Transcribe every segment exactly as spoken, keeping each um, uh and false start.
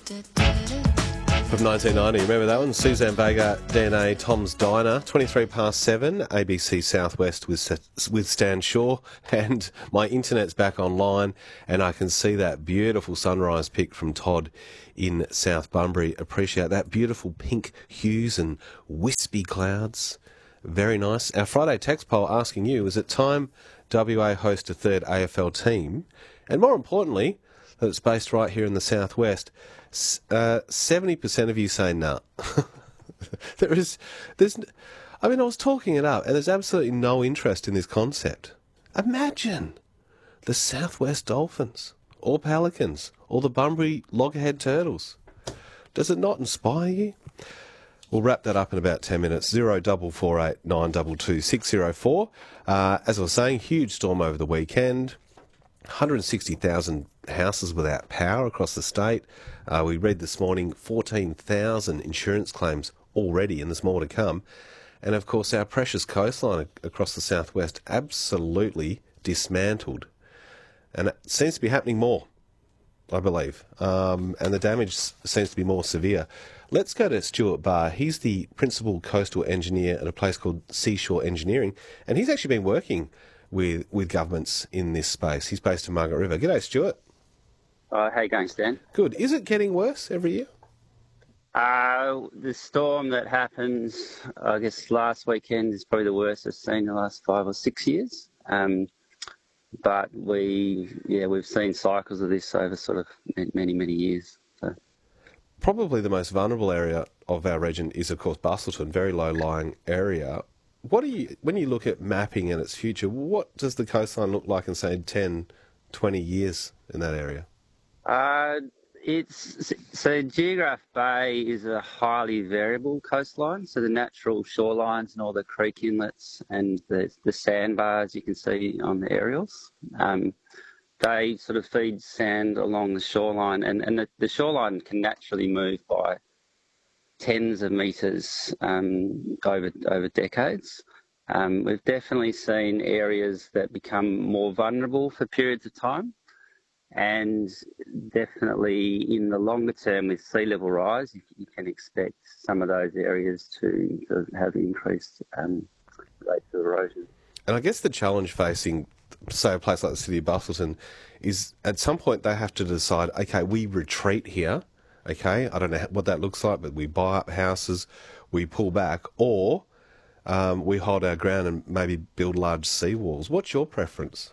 From nineteen ninety, remember that one? Suzanne Vega, D N A, Tom's Diner, twenty-three past seven, A B C Southwest with, with Stan Shaw, and my internet's back online, and I can see that beautiful sunrise pic from Todd in South Bunbury. Appreciate that. Beautiful pink hues and wispy clouds. Very nice. Our Friday text poll asking you, is it time W A host a third A F L team? And more importantly, that it's based right here in the Southwest. Uh, seventy percent of you say no. there is, there's, I mean, I was talking it up, and there's absolutely no interest in this concept. Imagine the Southwest Dolphins, or Pelicans, or the Bunbury Loggerhead Turtles. Does it not inspire you? We'll wrap that up in about ten minutes. Zero double four eight nine double two six zero four. Uh, as I was saying, huge storm over the weekend. one hundred sixty thousand houses without power across the state. Uh, we read this morning fourteen thousand insurance claims already, and there's more to come. And of course, our precious coastline across the southwest absolutely dismantled. And it seems to be happening more, I believe. Um, and the damage seems to be more severe. Let's go to Stuart Barr. He's the principal coastal engineer at a place called Seashore Engineering, and he's actually been working with with governments in this space. He's based in Margaret River. G'day, Stuart. Uh, how you going, Stan? Good. Is it getting worse every year? Uh, the storm that happens, I guess, last weekend is probably the worst I've seen in the last five or six years. Um, but we, yeah, we've seen cycles of this over sort of many, many years. So. Probably the most vulnerable area of our region is, of course, Bustleton, very low-lying area. What do you, when you look at mapping and its future, what does the coastline look like in, say, ten, twenty years in that area? Uh, it's so Geograph Bay is a highly variable coastline. So the natural shorelines and all the creek inlets and the, the sandbars you can see on the aerials, um, they sort of feed sand along the shoreline, and, and the, the shoreline can naturally move by tens of metres um, over over decades. Um, we've definitely seen areas that become more vulnerable for periods of time, and definitely in the longer term with sea level rise, you, you can expect some of those areas to, to have increased um, rates of erosion. And I guess the challenge facing, say, a place like the city of Bustleton is at some point they have to decide, okay, we retreat here. Okay, I don't know what that looks like, but we buy up houses, we pull back, or um, we hold our ground and maybe build large seawalls. What's your preference?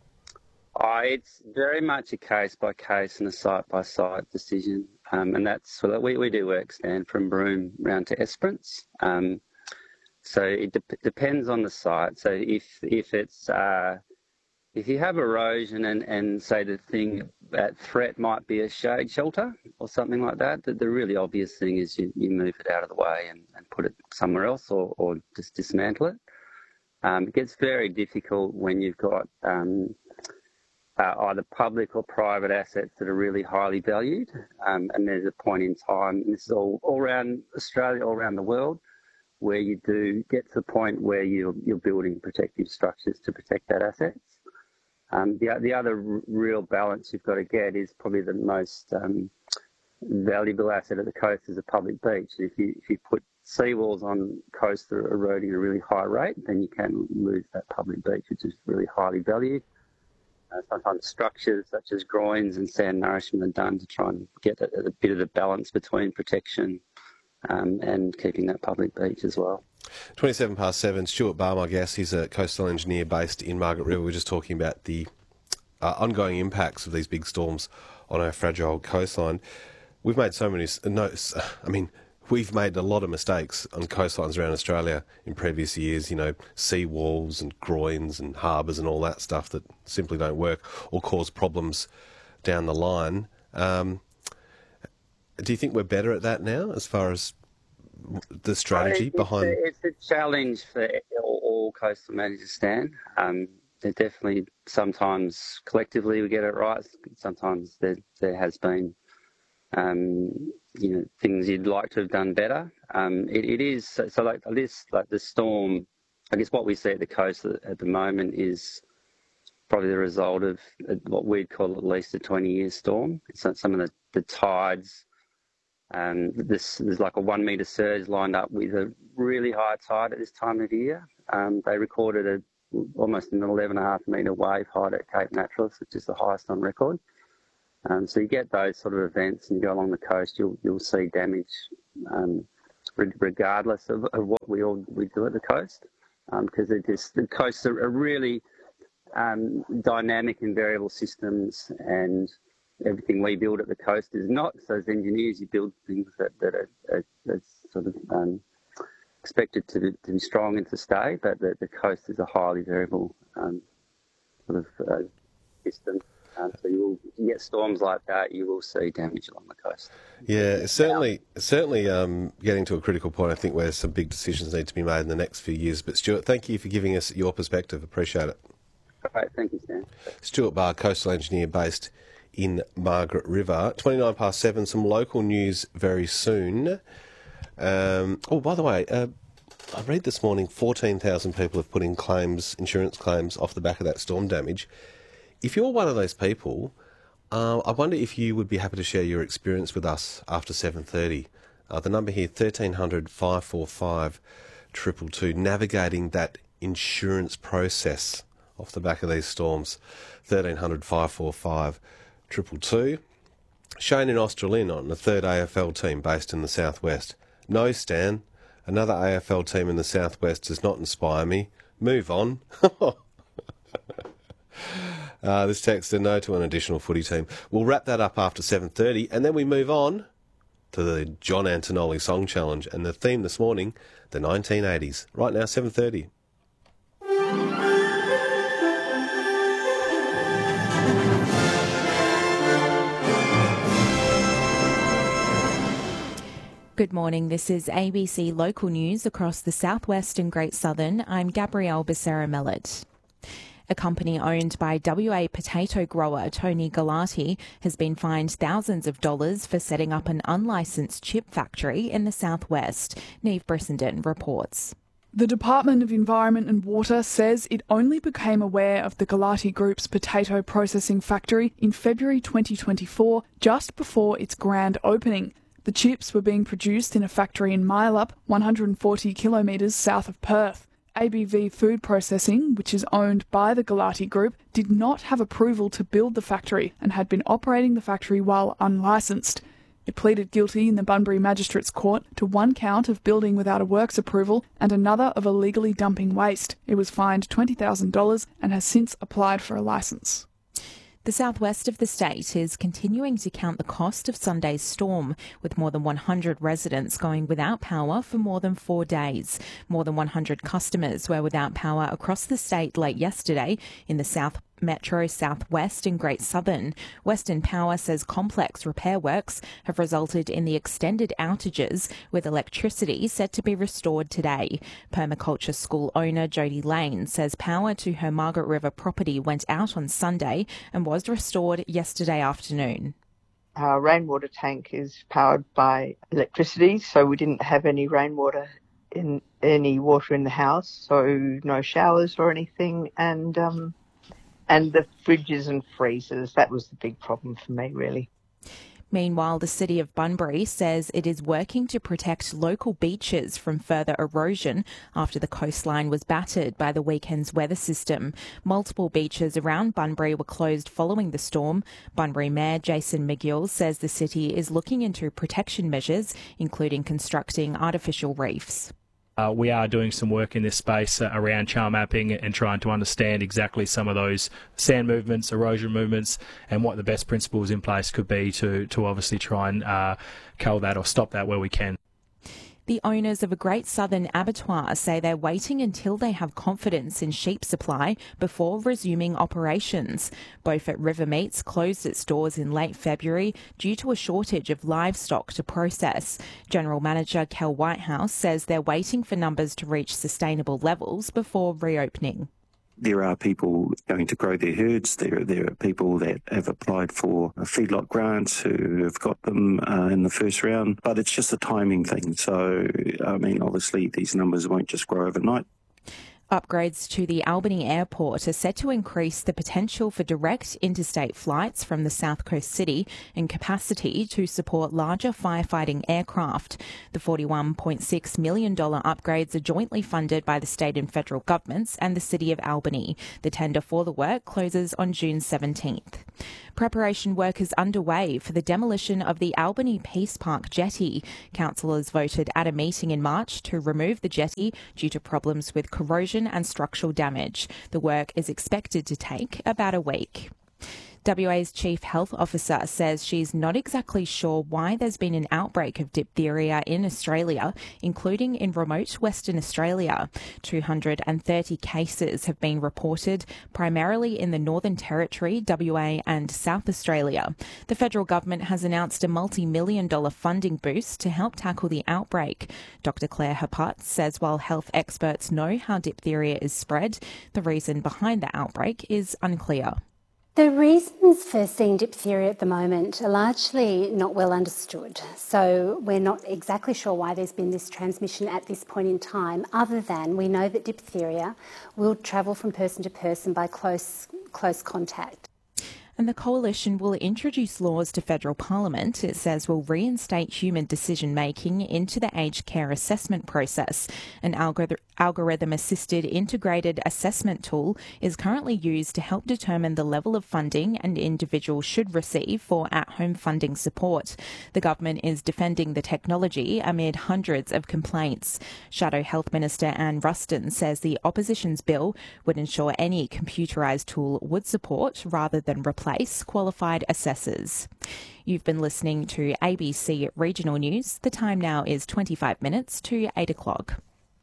Oh, it's very much a case-by-case and a site-by-site decision, um, and that's well, we, we do work, Stan, from Broome round to Esperance. Um, so it de- depends on the site. So if if it's uh, if you have erosion and, and say the thing, that threat might be a shade shelter or something like that, the, the really obvious thing is you, you move it out of the way and, and put it somewhere else, or, or just dismantle it. Um, it gets very difficult when you've got um, uh, either public or private assets that are really highly valued. Um, and there's a point in time, and this is all, all around Australia, all around the world, where you do get to the point where you're, you're building protective structures to protect that assets. Um, the, the other r- real balance you've got to get is probably the most um, valuable asset at the coast is a public beach. If you if you put seawalls on coasts that are eroding at a really high rate, then you can lose that public beach, which is really highly valued. Uh, sometimes structures such as groins and sand nourishment are done to try and get a, a bit of the balance between protection um, and keeping that public beach as well. twenty-seven past seven, Stuart Barr, my guest. He's a coastal engineer based in Margaret River. We're just talking about the uh, ongoing impacts of these big storms on our fragile coastline. We've made so many, no, I mean, we've made a lot of mistakes on coastlines around Australia in previous years, you know, sea walls and groins and harbours and all that stuff that simply don't work or cause problems down the line. Um, do you think we're better at that now as far as the strategy it's behind? A, it's a challenge for all, all coastal managers, Stan. Um, there definitely sometimes collectively we get it right. Sometimes there, there has been, um, you know, things you'd like to have done better. Um, it, it is so, so like this, like the storm. I guess what we see at the coast at, at the moment is probably the result of what we'd call at least a twenty-year storm. So some of the, the tides Um, this there's like a one metre surge lined up with a really high tide at this time of year. Um, they recorded a almost an eleven and a half metre wave height at Cape Naturalist, which is the highest on record. Um, so you get those sort of events, and you go along the coast, you'll you'll see damage, um, regardless of, of what we all we do at the coast, because um, just the coasts are, are really um, dynamic and variable systems, and everything we build at the coast is not. So as engineers, you build things that that are, are, are sort of um, expected to be, to be strong and to stay, but the, the coast is a highly variable um, sort of uh, system. Um, so you will you get storms like that, you will see damage along the coast. Yeah, it's certainly, certainly um, getting to a critical point, I think, where some big decisions need to be made in the next few years. But Stuart, thank you for giving us your perspective. Appreciate it. Great, thank you, Stan. Stuart Barr, coastal engineer based in Margaret River. twenty-nine past seven, some local news very soon. Um, oh, by the way, uh, I read this morning fourteen thousand people have put in claims, insurance claims, off the back of that storm damage. If you're one of those people, uh, I wonder if you would be happy to share your experience with us after seven thirty. Uh, the number here, thirteen hundred, five four five, two two two, navigating that insurance process off the back of these storms. thirteen hundred, five four five, two two two. Shane in Australind on the third A F L team based in the southwest. No, Stan, another A F L team in the southwest does not inspire me. Move on. Uh, this texter, no to an additional footy team. We'll wrap that up after seven thirty, and then we move on to the John Antonelli Song Challenge. And the theme this morning, the nineteen eighties. Right now, seven thirty. Good morning. This is A B C Local News across the southwest and Great Southern. I'm Gabrielle Becerra-Mellett. A company owned by W A potato grower Tony Galati has been fined thousands of dollars for setting up an unlicensed chip factory in the southwest. Neve Brissenden reports. The Department of Environment and Water says it only became aware of the Galati Group's potato processing factory in February twenty twenty-four, just before its grand opening. The chips were being produced in a factory in Milup, one hundred forty kilometres south of Perth. A B V Food Processing, which is owned by the Galati Group, did not have approval to build the factory and had been operating the factory while unlicensed. It pleaded guilty in the Bunbury Magistrates Court to one count of building without a works approval and another of illegally dumping waste. It was fined twenty thousand dollars and has since applied for a licence. The southwest of the state is continuing to count the cost of Sunday's storm, with more than one hundred residents going without power for more than four days. More than one hundred customers were without power across the state late yesterday in the South Metro, Southwest and Great Southern. Western Power says complex repair works have resulted in the extended outages, with electricity set to be restored today. Permaculture school owner Jodie Lane says power to her Margaret River property went out on Sunday and was restored yesterday afternoon. Our rainwater tank is powered by electricity, so we didn't have any rainwater in any water in the house, so no showers or anything, and um And the fridges and freezers, that was the big problem for me, really. Meanwhile, the City of Bunbury says it is working to protect local beaches from further erosion after the coastline was battered by the weekend's weather system. Multiple beaches around Bunbury were closed following the storm. Bunbury Mayor Jason McGill says the city is looking into protection measures, including constructing artificial reefs. Uh, we are doing some work in this space uh, around char mapping and trying to understand exactly some of those sand movements, erosion movements, and what the best principles in place could be to, to obviously try and uh, cull that or stop that where we can. The owners of a Great Southern abattoir say they're waiting until they have confidence in sheep supply before resuming operations. Beaufort River Meats closed its doors in late February due to a shortage of livestock to process. General Manager Kel Whitehouse says they're waiting for numbers to reach sustainable levels before reopening. There are people going to grow their herds. There, there are people that have applied for feedlot grants who have got them uh, in the first round. But it's just a timing thing. So, I mean, obviously these numbers won't just grow overnight. Upgrades to the Albany Airport are set to increase the potential for direct interstate flights from the South Coast city and capacity to support larger firefighting aircraft. The forty-one point six million dollars upgrades are jointly funded by the state and federal governments and the City of Albany. The tender for the work closes on June seventeenth. Preparation work is underway for the demolition of the Albany Peace Park jetty. Councillors voted at a meeting in March to remove the jetty due to problems with corrosion and structural damage. The work is expected to take about a week. W A's Chief Health Officer says she's not exactly sure why there's been an outbreak of diphtheria in Australia, including in remote Western Australia. two hundred thirty cases have been reported, primarily in the Northern Territory, W A and South Australia. The federal government has announced a multi-million dollar funding boost to help tackle the outbreak. Doctor Claire Haput says while health experts know how diphtheria is spread, the reason behind the outbreak is unclear. The reasons for seeing diphtheria at the moment are largely not well understood. So we're not exactly sure why there's been this transmission at this point in time, other than we know that diphtheria will travel from person to person by close, close contact. And the Coalition will introduce laws to federal parliament. It says will reinstate human decision-making into the aged care assessment process. An algor- algorithm-assisted integrated assessment tool is currently used to help determine the level of funding an individual should receive for at-home funding support. The government is defending the technology amid hundreds of complaints. Shadow Health Minister Anne Ruston says the opposition's bill would ensure any computerised tool would support rather than replace qualified assessors. You've been listening to A B C Regional News. The time now is twenty-five minutes to eight o'clock.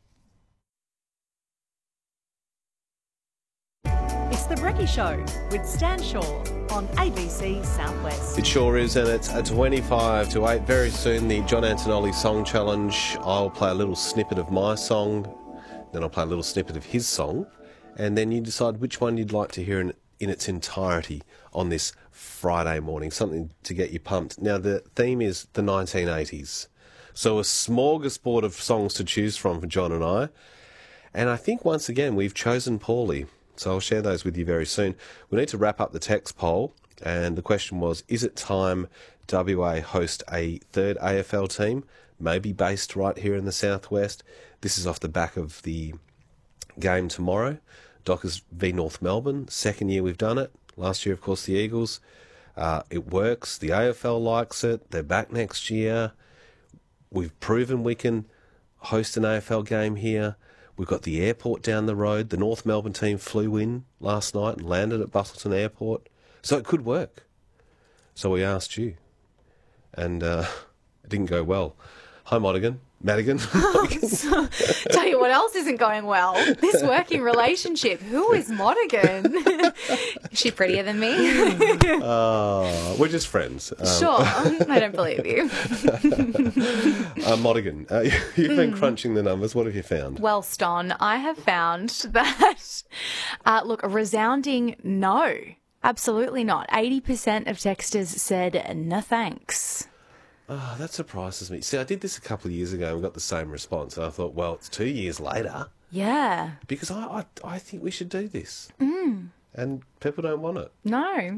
It's the Brekkie Show with Stan Shaw on A B C Southwest. It sure is, and it's a twenty-five to eight. Very soon, the John Antonelli Song Challenge. I'll play a little snippet of my song, then I'll play a little snippet of his song, and then you decide which one you'd like to hear in, in its entirety on this Friday morning, something to get you pumped. Now, the theme is the nineteen eighties. So a smorgasbord of songs to choose from for John and I. And I think, once again, we've chosen poorly. So I'll share those with you very soon. We need to wrap up the text poll. And the question was, is it time W A host a third A F L team, maybe based right here in the southwest? This is off the back of the game tomorrow. Dockers v North Melbourne, second year we've done it. Last year, of course, the Eagles. Uh, it works. The A F L likes it. They're back next year. We've proven we can host an A F L game here. We've got the airport down the road. The North Melbourne team flew in last night and landed at Busselton Airport. So it could work. So we asked you. And uh, it didn't go well. Hi, Madigan. Madigan. So, tell you what else isn't going well. This working relationship. Who is Madigan? Is she prettier than me? uh, we're just friends. Um, sure. I don't believe you. uh, Madigan, uh, you've been mm. crunching the numbers. What have you found? Well, Ston, I have found that, uh, look, a resounding no. Absolutely not. eighty percent of texters said no thanks. Oh, that surprises me. See, I did this a couple of years ago and we got the same response. And I thought, well, it's two years later. Yeah. Because I I, I think we should do this. Mm. And people don't want it. No.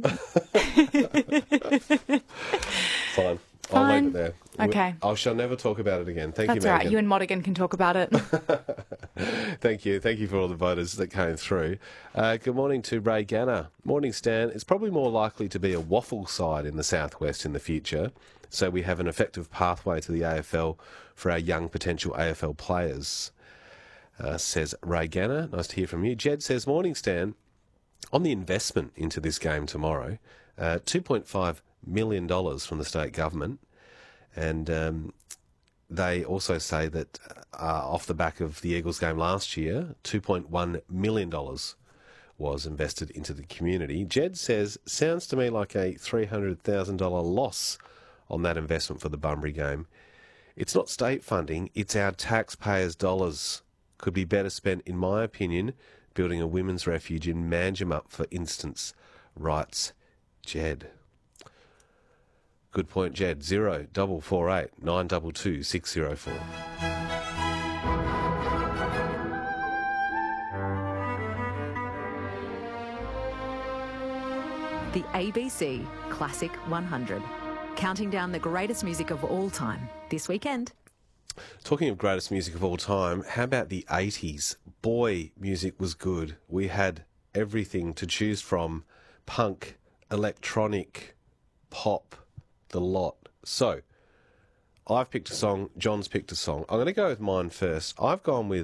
Fine. Fine. I'll leave it there. Okay. I shall never talk about it again. Thank That's you, Megan. That's right. You and Madigan can talk about it. Thank you. Thank you for all the voters that came through. Uh, good morning to Ray Ganner. Morning, Stan. It's probably more likely to be a waffle side in the southwest in the future. So we have an effective pathway to the A F L for our young potential A F L players, uh, says Ray Ganner. Nice to hear from you. Jed says, morning, Stan. On the investment into this game tomorrow, uh, two point five million dollars from the state government. And um, they also say that uh, off the back of the Eagles game last year, two point one million dollars was invested into the community. Jed says, sounds to me like a three hundred thousand dollars loss on that investment for the Bunbury game. It's not state funding, it's our taxpayers' dollars. Could be better spent, in my opinion, building a women's refuge in Manjimup, for instance, writes Jed. Good point, Jed. Zero double four eight nine double two six zero four. The A B C Classic one hundred. Counting down the greatest music of all time this weekend. Talking of greatest music of all time, how about the eighties? Boy, music was good. We had everything to choose from. Punk, electronic, pop, the lot. So, I've picked a song, John's picked a song. I'm going to go with mine first. I've gone with